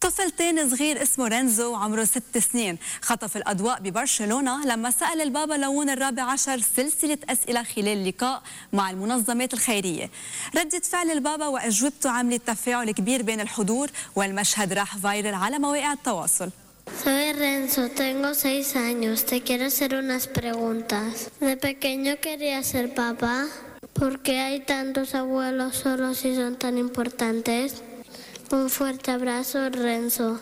طفل تاني صغير اسمه رينزو وعمره 6 سنين خطف الأضواء ببرشلونة لما سأل البابا لون الرابع عشر سلسلة أسئلة خلال لقاء مع المنظمات الخيرية. ردة فعل البابا وأجوبته عملت تفاعل كبير بين الحضور، والمشهد راح فايرل على مواقع التواصل. Soy Renzo, tengo 6 años. Te quiero hacer unas preguntas. De pequeño quería ser papá. ¿Por qué hay tantos abuelos solos y son tan importantes? Un fuerte abrazo, Renzo.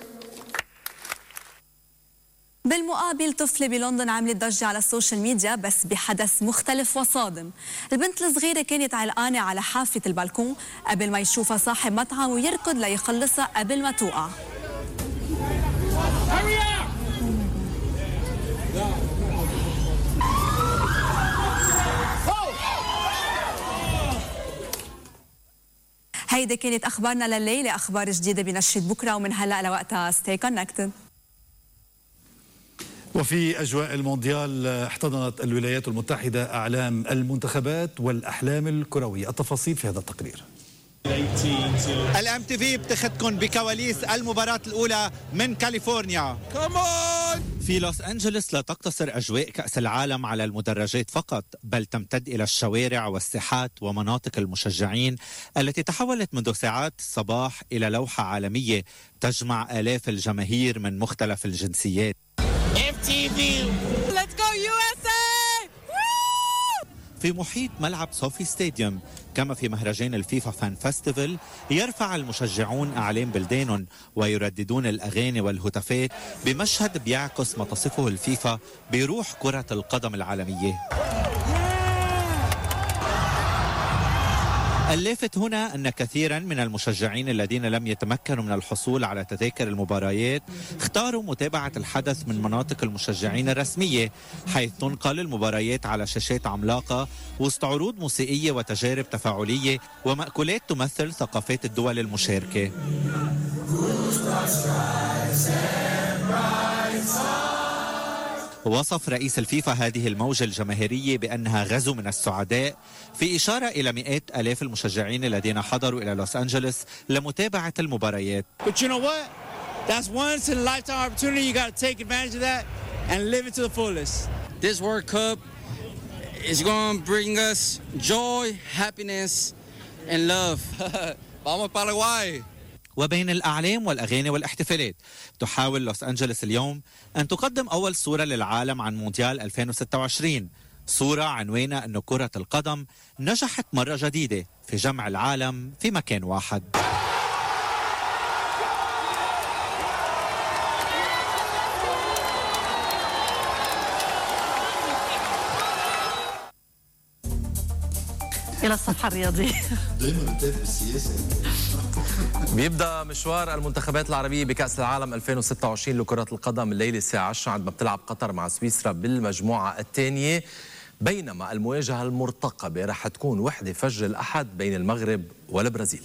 بالمقابل طفلة بلندن عملت ضجة على السوشيال ميديا بس بحدث مختلف وصادم. البنت الصغيرة كانت علقانة على حافة البالكون قبل ما يشوفها صاحب مطعم ويركض ليخلصها قبل ما توقع. هيدي كانت أخبارنا لليلة. أخبار جديدة بنشرة بكرة ومن هلأ لوقتها stay connected. وفي أجواء المونديال احتضنت الولايات المتحدة أعلام المنتخبات والأحلام الكروية. التفاصيل في هذا التقرير. الام تي في بتاخدكم بكواليس المباراة الأولى من كاليفورنيا. في لوس أنجلوس لا تقتصر أجواء كأس العالم على المدرجات فقط، بل تمتد إلى الشوارع والساحات ومناطق المشجعين التي تحولت منذ ساعات الصباح إلى لوحة عالمية تجمع آلاف الجماهير من مختلف الجنسيات. FTV Let's go USA! في محيط ملعب صوفي ستاديوم كما في مهرجان الفيفا فان فاستيفال يرفع المشجعون أعلام بلدانهم ويرددون الأغاني والهتافات بمشهد بيعكس ما تصفه الفيفا بروح كرة القدم العالمية. اللافت هنا أن كثيرا من المشجعين الذين لم يتمكنوا من الحصول على تذاكر المباريات اختاروا متابعة الحدث من مناطق المشجعين الرسمية، حيث تنقل المباريات على شاشات عملاقة وسط عروض موسيقية وتجارب تفاعلية ومأكولات تمثل ثقافات الدول المشاركة. وصف رئيس الفيفا هذه الموجة الجماهيرية بأنها غزو من السعداء، في إشارة إلى مئات آلاف المشجعين الذين حضروا إلى لوس أنجلوس لمتابعة المباريات. But you know what? That's once in a lifetime opportunity. You got to take advantage of that and live it to the fullest. This World Cup is going to bring us joy, happiness, and love. Vamos Paraguay. وبين الأعلام والأغاني والاحتفالات تحاول لوس أنجلوس اليوم أن تقدم أول صورة للعالم عن مونديال 2026، صورة عنوانها أن كرة القدم نجحت مرة جديدة في جمع العالم في مكان واحد. إلى الصفحة الرياضية. دائما بتتابع السياسة. بيبدأ مشوار المنتخبات العربية بكأس العالم 2026 لكرة القدم الليلة الساعة 10 عندما بتلعب قطر مع سويسرا بالمجموعة الثانية، بينما المواجهة المرتقبة رح تكون وحدة فجر الأحد بين المغرب والبرازيل.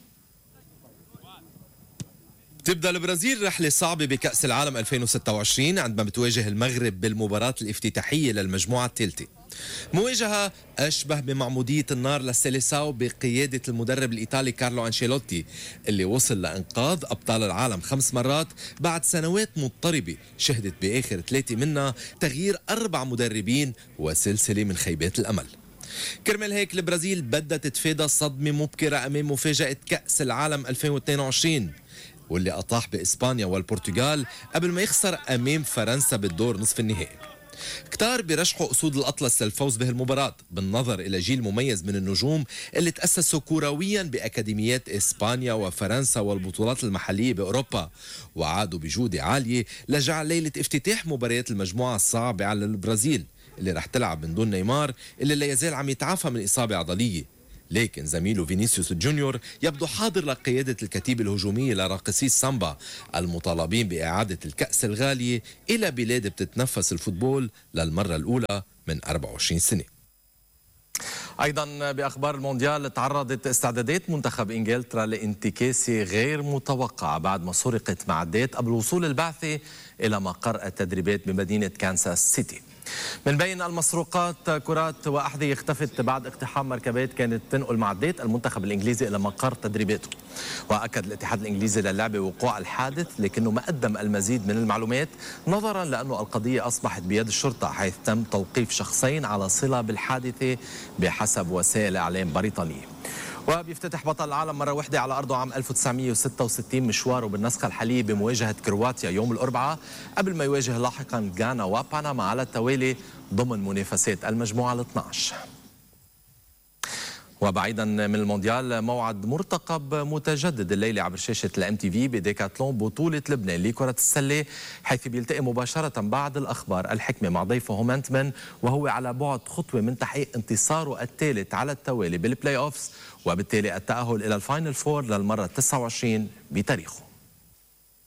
تبدأ البرازيل رحلة صعبة بكأس العالم 2026 عندما بتواجه المغرب بالمباراة الافتتاحية للمجموعة الثالثة. مواجهة أشبه بمعمودية النار للسيليساو بقيادة المدرب الإيطالي كارلو أنشيلوتي اللي وصل لإنقاذ أبطال العالم 5 مرات بعد سنوات مضطربة شهدت بآخر 3 منها تغيير 4 مدربين وسلسلة من خيبات الأمل. كرمال هيك البرازيل بدها تتفادى صدمة مبكرة أمام مفاجأة كأس العالم 2022 واللي أطاح بإسبانيا والبرتغال قبل ما يخسر أمام فرنسا بالدور نصف النهائي. كتار بيرشحوا أسود الأطلس للفوز بهالمباراة بالنظر إلى جيل مميز من النجوم اللي تأسسوا كرويا بأكاديميات إسبانيا وفرنسا والبطولات المحلية بأوروبا، وعادوا بجودة عالية لجعل ليلة افتتاح مباريات المجموعة الصعبة على البرازيل اللي رح تلعب من دون نيمار اللي لا يزال عم يتعافى من إصابة عضلية. لكن زميله فينيسيوس جونيور يبدو حاضر لقيادة الكتيبة الهجومية لراقصي السامبا المطالبين بإعادة الكأس الغالية إلى بلاد بتتنفس الفوتبول للمرة الأولى من 24 سنة. أيضا بأخبار المونديال تعرضت استعدادات منتخب إنجلترا لانتكاسة غير متوقعة بعد ما سرقت معدات قبل وصول البعثة إلى مقر التدريبات بمدينة كانساس سيتي. من بين المسروقات كرات وأحذية اختفت بعد اقتحام مركبات كانت تنقل معدات المنتخب الإنجليزي إلى مقر تدريباته. وأكد الاتحاد الإنجليزي للعبة وقوع الحادث، لكنه ما قدم المزيد من المعلومات نظرا لأنه القضية أصبحت بيد الشرطة، حيث تم توقيف شخصين على صلة بالحادثة بحسب وسائل إعلام بريطانية. وبيفتتح بطل العالم مرة واحدة على أرضه عام 1966 مشواره بالنسخة الحالية بمواجهة كرواتيا يوم الأربعاء، قبل ما يواجه لاحقا غانا وبنما على التوالي ضمن منافسات المجموعة ال 12. وبعيدا من المونديال، موعد مرتقب متجدد الليلة عبر شاشة الMTV بديكاتلون بطولة لبنان لكرة السلة، حيث بيلتقي مباشرة بعد الأخبار الحكمة مع ضيفه هومانتمن، وهو على بعد خطوة من تحقيق انتصاره الثالث على التوالي بالبلاي أوفز، وبالتالي التأهل إلى الفاينل فور للمرة 29 بتاريخه.